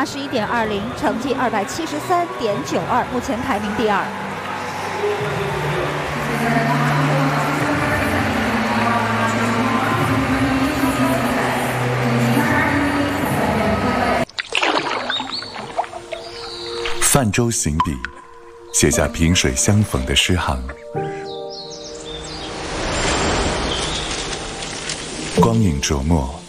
81.20，成绩273.92，目前排名第2。 泛舟行笔，写下萍水相逢的诗行。光影琢磨，